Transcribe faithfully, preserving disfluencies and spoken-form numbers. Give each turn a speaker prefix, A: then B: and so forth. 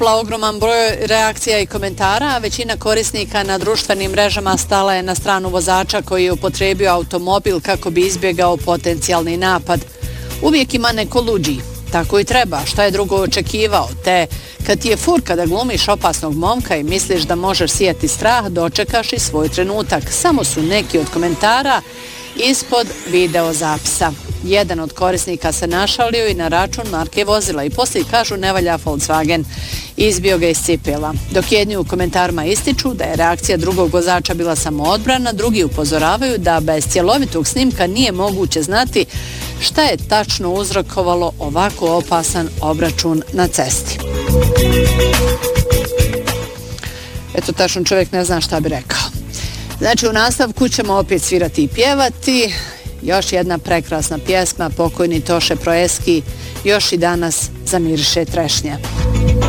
A: Pla ogroman broj reakcija i komentara, a većina korisnika na društvenim mrežama stala je na stranu vozača koji je upotrijebio automobil kako bi izbjegao potencijalni napad. Uvijek ima neko luđi. Tako i treba, šta je drugo očekivao, te kad ti je furka da glumiš opasnog momka i misliš da možeš sijati strah, dočekaš i svoj trenutak. Samo su neki od komentara ispod video zapisa. Jedan od korisnika se našalio i na račun marke vozila i poslije kažu ne valja Volkswagen. Izbio ga iz cipela. Dok jedni u komentarima ističu da je reakcija drugog vozača bila samo odbrana, drugi upozoravaju da bez cjelovitog snimka nije moguće znati šta je tačno uzrokovalo ovako opasan obračun na cesti. Eto, tačno čovjek ne zna šta bi rekao. Znači, u nastavku ćemo opet svirati i pjevati. Još jedna prekrasna pjesma, pokojni Toše Proeski, još i danas zamiriše trešnje.